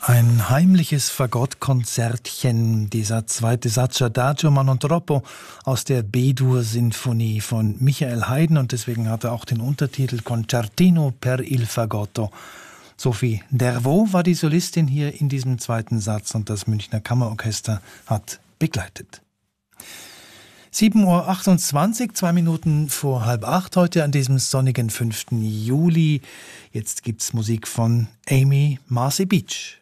Ein heimliches Fagottkonzertchen, dieser zweite Satz Adagio ma non troppo aus der B-Dur-Sinfonie von Michael Haydn, und deswegen hat er auch den Untertitel Concertino per il Fagotto. Sophie Dervaux war die Solistin hier in diesem zweiten Satz und das Münchner Kammerorchester hat begleitet. 7:28 Uhr, 2 Minuten vor 7:30 heute an diesem sonnigen 5. Juli. Jetzt gibt's Musik von Amy Marcy Beach.